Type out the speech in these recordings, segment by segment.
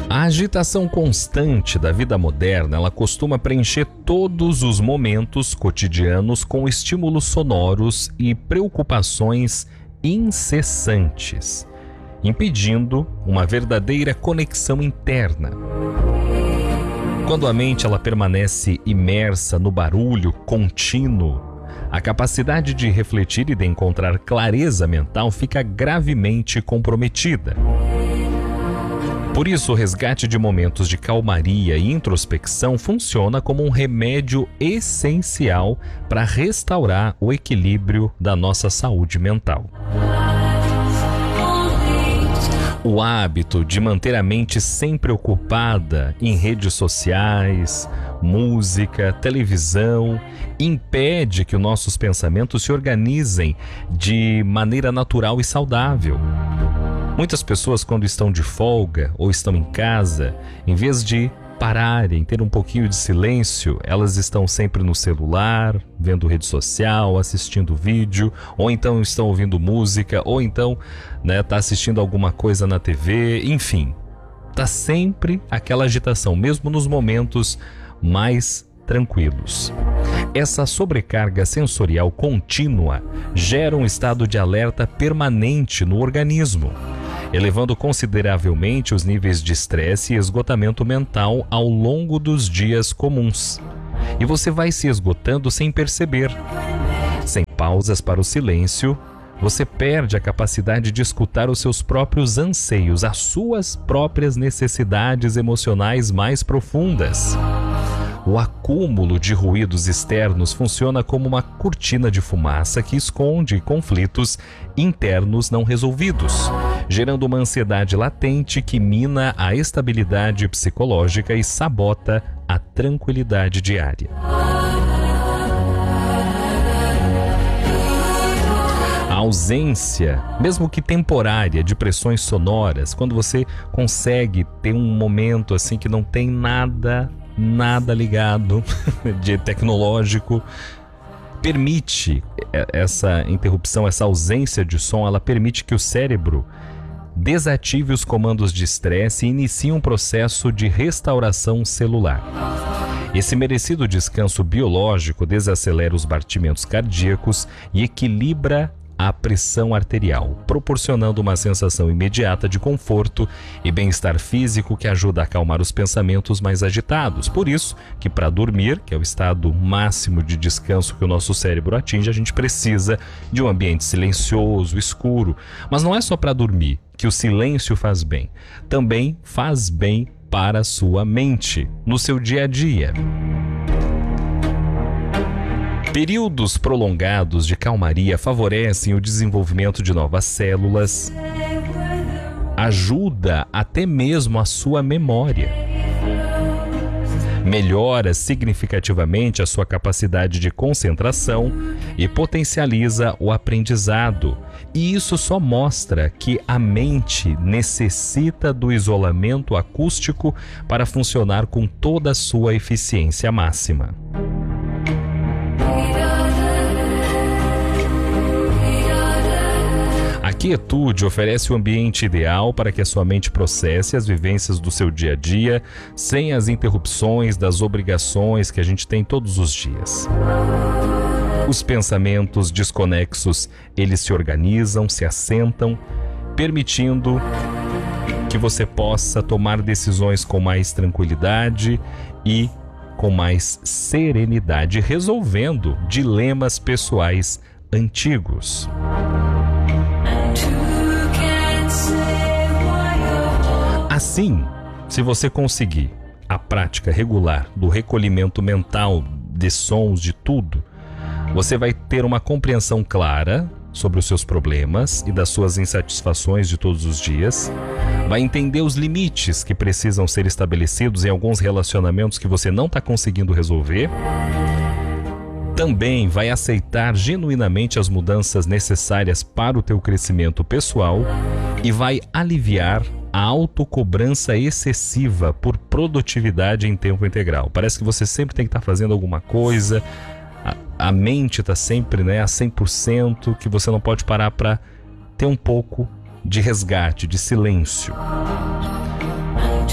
A agitação constante da vida moderna, ela costuma preencher todos os momentos cotidianos com estímulos sonoros e preocupações incessantes, impedindo uma verdadeira conexão interna. Quando a mente ela permanece imersa no barulho contínuo, a capacidade de refletir e de encontrar clareza mental fica gravemente comprometida. Por isso, o resgate de momentos de calmaria e introspecção funciona como um remédio essencial para restaurar o equilíbrio da nossa saúde mental. O hábito de manter a mente sempre ocupada em redes sociais, música, televisão, impede que os nossos pensamentos se organizem de maneira natural e saudável. Muitas pessoas, quando estão de folga ou estão em casa, em vez de pararem, ter um pouquinho de silêncio, elas estão sempre no celular, vendo rede social, assistindo vídeo, ou então estão ouvindo música, ou então tá assistindo alguma coisa na TV, enfim. Tá sempre aquela agitação, mesmo nos momentos mais tranquilos. Essa sobrecarga sensorial contínua gera um estado de alerta permanente no organismo, elevando consideravelmente os níveis de estresse e esgotamento mental ao longo dos dias comuns. E você vai se esgotando sem perceber. Sem pausas para o silêncio, você perde a capacidade de escutar os seus próprios anseios, as suas próprias necessidades emocionais mais profundas. O acúmulo de ruídos externos funciona como uma cortina de fumaça que esconde conflitos internos não resolvidos, gerando uma ansiedade latente que mina a estabilidade psicológica e sabota a tranquilidade diária. A ausência, mesmo que temporária, de pressões sonoras, quando você consegue ter um momento assim que não tem nada ligado de tecnológico, permite essa interrupção, essa ausência de som, ela permite que o cérebro desative os comandos de estresse e inicie um processo de restauração celular. Esse merecido descanso biológico desacelera os batimentos cardíacos e equilibra a pressão arterial, proporcionando uma sensação imediata de conforto e bem-estar físico que ajuda a acalmar os pensamentos mais agitados. Por isso que para dormir, que é o estado máximo de descanso que o nosso cérebro atinge, a gente precisa de um ambiente silencioso, escuro. Mas não é só para dormir que o silêncio faz bem, também faz bem para a sua mente, no seu dia a dia. Períodos prolongados de calmaria favorecem o desenvolvimento de novas células, ajuda até mesmo a sua memória, melhora significativamente a sua capacidade de concentração e potencializa o aprendizado. E isso só mostra que a mente necessita do isolamento acústico para funcionar com toda a sua eficiência máxima. A quietude oferece o ambiente ideal para que a sua mente processe as vivências do seu dia a dia, sem as interrupções das obrigações que a gente tem todos os dias. Os pensamentos desconexos, eles se organizam, se assentam, permitindo que você possa tomar decisões com mais tranquilidade e com mais serenidade, resolvendo dilemas pessoais antigos. Assim, se você conseguir a prática regular do recolhimento mental de sons, de tudo, você vai ter uma compreensão clara sobre os seus problemas e das suas insatisfações de todos os dias, vai entender os limites que precisam ser estabelecidos em alguns relacionamentos que você não está conseguindo resolver, também vai aceitar genuinamente as mudanças necessárias para o teu crescimento pessoal e vai aliviar a autocobrança excessiva por produtividade em tempo integral. Parece que você sempre tem que estar fazendo alguma coisa, a mente está sempre a 100%, que você não pode parar para ter um pouco de resgate, de silêncio.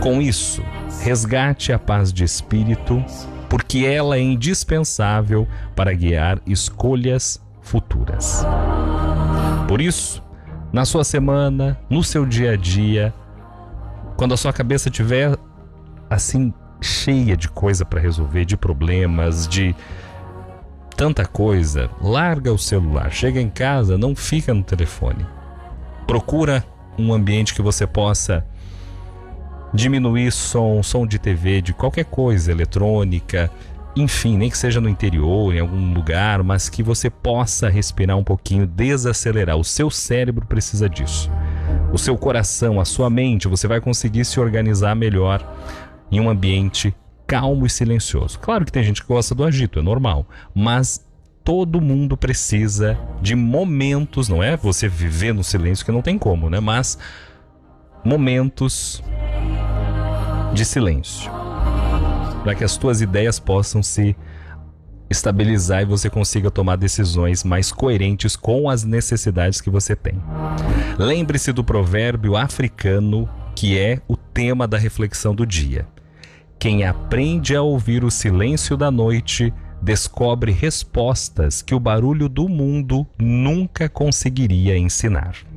Com isso, resgate a paz de espírito, porque ela é indispensável para guiar escolhas futuras. Por isso, na sua semana, no seu dia a dia, quando a sua cabeça estiver assim cheia de coisa para resolver, de problemas, de tanta coisa, larga o celular, chega em casa, não fica no telefone. Procura um ambiente que você possa diminuir som de TV, de qualquer coisa, eletrônica, enfim, nem que seja no interior, em algum lugar, mas que você possa respirar um pouquinho, desacelerar. O seu cérebro precisa disso. O seu coração, a sua mente, você vai conseguir se organizar melhor em um ambiente calmo e silencioso. Claro que tem gente que gosta do agito, é normal, mas todo mundo precisa de momentos, não é você viver no silêncio que não tem como, né? Mas momentos de silêncio, para que as tuas ideias possam se estabilizar e você consiga tomar decisões mais coerentes com as necessidades que você tem. Lembre-se do provérbio africano, que é o tema da reflexão do dia. Quem aprende a ouvir o silêncio da noite descobre respostas que o barulho do mundo nunca conseguiria ensinar.